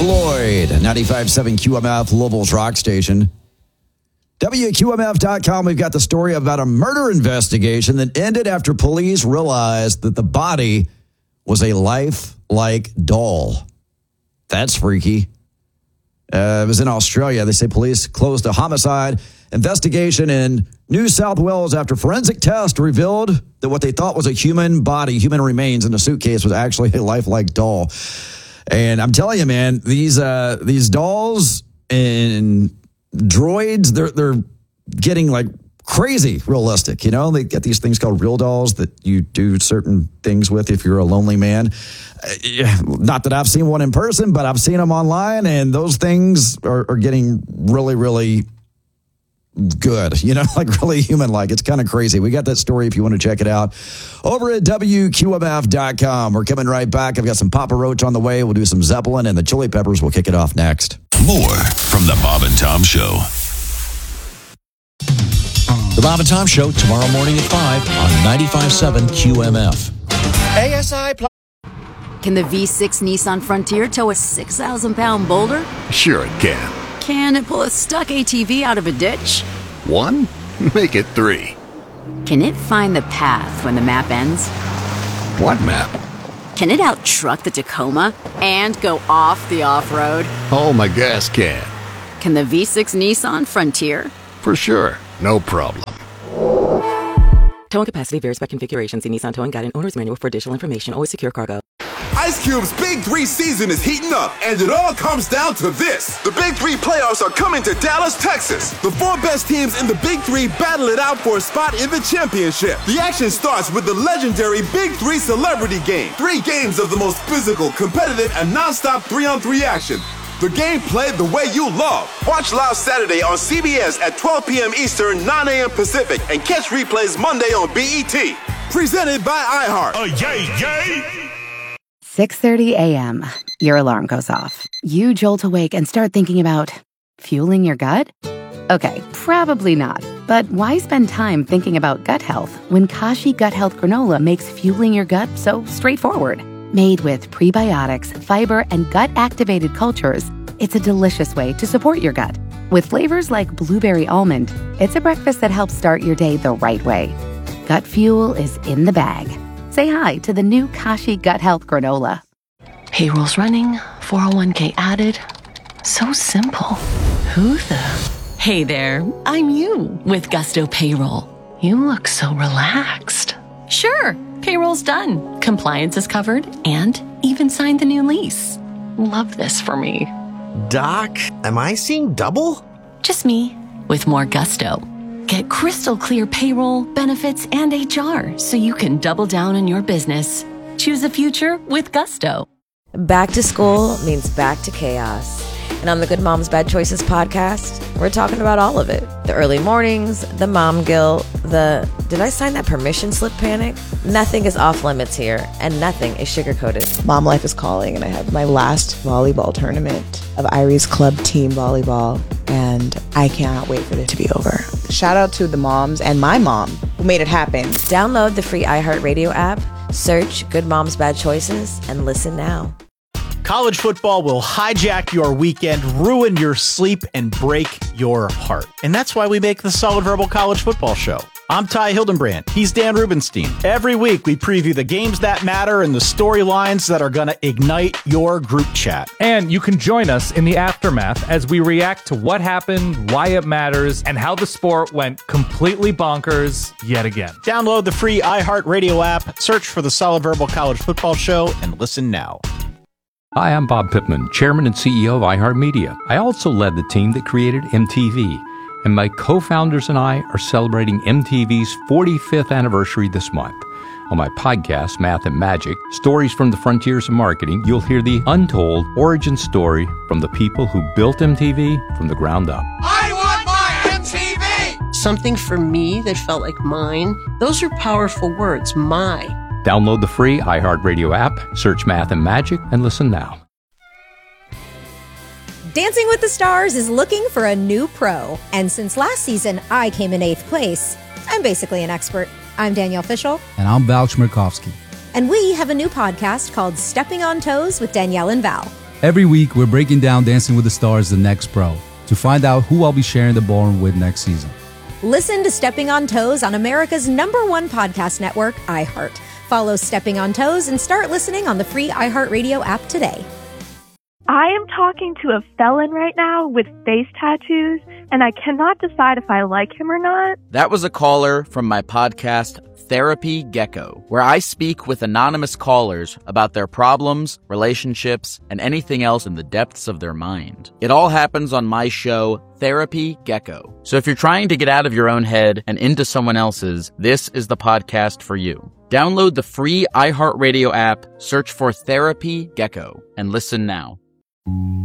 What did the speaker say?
Floyd, 95.7 QMF, Louisville's rock station. WQMF.com, we've got the story about a murder investigation that ended after police realized that the body was a lifelike doll. That's freaky. It was in Australia. They say police closed a homicide investigation in New South Wales after forensic test revealed that what they thought was a human body, human remains in a suitcase, was actually a lifelike doll. And I'm telling you, man, these dolls and droids, they're getting like crazy realistic. You know, they get these things called real dolls that you do certain things with if you're a lonely man. Not that I've seen one in person, but I've seen them online, and those things are getting really, really good, you know, like really human-like. It's kind of crazy. We got that story if you want to check it out over at WQMF.com. We're coming right back. I've got some Papa Roach on the way. We'll do some Zeppelin, and the Chili Peppers will kick it off next. More from the Bob and Tom Show. The Bob and Tom Show tomorrow morning at 5 on 95.7 QMF. ASI. Can the V6 Nissan Frontier tow a 6,000-pound boulder? Sure it can. Can it pull a stuck ATV out of a ditch? 1? Make it 3. Can it find the path when the map ends? What map? Can it out-truck the Tacoma and go off the off-road? Oh, my gas can. Can the V6 Nissan Frontier? For sure. No problem. Towing capacity varies by configuration. See Nissan Towing Guide and Owner's Manual for additional information. Always secure cargo. Ice Cube's Big 3 season is heating up, and it all comes down to this. The Big 3 playoffs are coming to Dallas, Texas. The 4 best teams in the Big 3 battle it out for a spot in the championship. The action starts with the legendary Big 3 Celebrity Game. 3 games of the most physical, competitive, and non-stop 3-on-3 action. The game played the way you love. Watch live Saturday on CBS at 12 p.m. Eastern, 9 a.m. Pacific, and catch replays Monday on BET. Presented by iHeart. Oh, yay, yay! 6:30 a.m. Your alarm goes off. You jolt awake and start thinking about fueling your gut? Okay, probably not. But why spend time thinking about gut health when Kashi Gut Health Granola makes fueling your gut so straightforward? Made with prebiotics, fiber, and gut-activated cultures, it's a delicious way to support your gut. With flavors like blueberry almond, it's a breakfast that helps start your day the right way. Gut fuel is in the bag. Say hi to the new Kashi Gut Health Granola. Payroll's running, 401k added. So simple. Who the? Hey there, I'm you with Gusto Payroll. You look so relaxed. Sure, payroll's done. Compliance is covered and even signed the new lease. Love this for me. Doc, am I seeing double? Just me with more gusto. Get crystal clear payroll, benefits, and HR so you can double down on your business. Choose a future with Gusto. Back to school means back to chaos. And on the Good Moms Bad Choices podcast, we're talking about all of it. The early mornings, the mom guilt, the did I sign that permission slip panic? Nothing is off limits here, and nothing is sugar-coated. Mom life is calling, and I have my last volleyball tournament of Irie's club team volleyball, and I cannot wait for it to be over. Shout out to the moms and my mom who made it happen. Download the free iHeartRadio app, search Good Moms Bad Choices, and listen now. College football will hijack your weekend, ruin your sleep, and break your heart. And that's why we make the Solid Verbal College Football Show. I'm Ty Hildenbrand. He's Dan Rubenstein. Every week, we preview the games that matter and the storylines that are going to ignite your group chat. And you can join us in the aftermath as we react to what happened, why it matters, and how the sport went completely bonkers yet again. Download the free iHeartRadio app, search for the Solid Verbal College Football Show, and listen now. Hi, I'm Bob Pittman, Chairman and CEO of iHeartMedia. I also led the team that created MTV, and my co-founders and I are celebrating MTV's 45th anniversary this month. On my podcast, Math and Magic, Stories from the Frontiers of Marketing, you'll hear the untold origin story from the people who built MTV from the ground up. I want my MTV! Something for me that felt like mine. Those are powerful words, my. Download the free iHeartRadio app, search Math and Magic, and listen now. Dancing with the Stars is looking for a new pro. And since last season, I came in 8th place. I'm basically an expert. I'm Danielle Fishel. And I'm Val Chmerkovsky. And we have a new podcast called Stepping on Toes with Danielle and Val. Every week, we're breaking down Dancing with the Stars: The Next Pro to find out who I'll be sharing the ballroom with next season. Listen to Stepping on Toes on America's #1 podcast network, iHeart. Follow Stepping on Toes and start listening on the free iHeartRadio app today. I am talking to a felon right now with face tattoos, and I cannot decide if I like him or not. That was a caller from my podcast, Therapy Gecko, where I speak with anonymous callers about their problems, relationships, and anything else in the depths of their mind. It all happens on my show, Therapy Gecko. So if you're trying to get out of your own head and into someone else's, this is the podcast for you. Download the free iHeartRadio app, search for Therapy Gecko, and listen now.